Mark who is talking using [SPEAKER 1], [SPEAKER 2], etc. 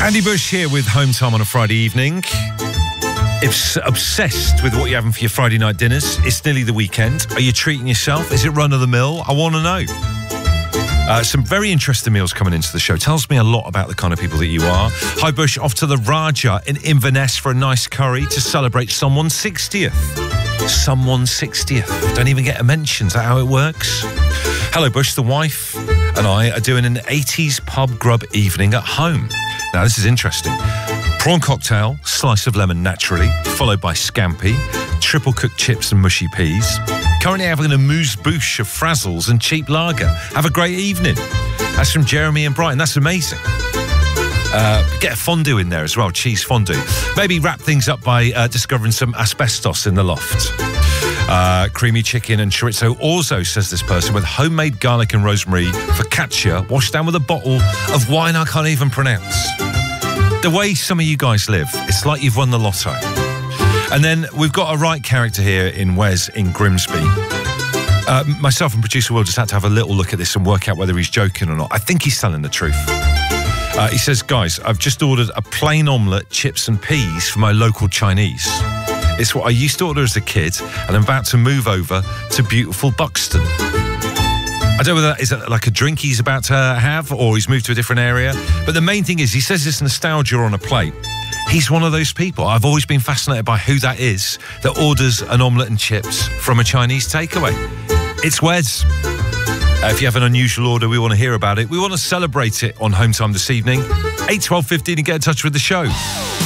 [SPEAKER 1] Andy Bush here with Home Time on a Friday evening. It's obsessed with what you're having for your Friday night dinners. It's nearly the weekend. Are you treating yourself? Is it run of the mill? I want to know. Some very interesting meals coming into the show. Tells me a lot about the kind of people that you are. Hi Bush, off to the Raja in Inverness for a nice curry to celebrate someone's 60th. Someone's 60th. Don't even get a mention. Is that how it works? Hello Bush, the wife and I are doing an 80s pub grub evening at home. Now this is interesting. Prawn cocktail, slice of lemon naturally, followed by scampi, triple cooked chips and mushy peas. Currently having a amuse-bouche of frazzles and cheap lager. Have a great evening. That's from Jeremy and Brighton. That's amazing. Get a fondue in there as well, cheese fondue. Maybe wrap things up by discovering some asbestos in the loft. Creamy chicken and chorizo orzo, says this person, with homemade garlic and rosemary focaccia washed down with a bottle of wine I can't even pronounce. The way some of you guys live, it's like you've won the lotto. And then we've got a right character here in Wes in Grimsby. Myself and producer Will just had to have a little look at this and work out whether he's joking or not. I think he's telling the truth. He says, guys, I've just ordered a plain omelette, chips and peas for my local Chinese. It's what I used to order as a kid, and I'm about to move over to beautiful Buxton. I don't know whether is that like a drink he's about to have or he's moved to a different area. But the main thing is he says it's nostalgia on a plate. He's one of those people. I've always been fascinated by who that is that orders an omelette and chips from a Chinese takeaway. It's Wes. If you have an unusual order, we want to hear about it. We want to celebrate it on Home Time this evening. 8, 12, 15 and get in touch with the show.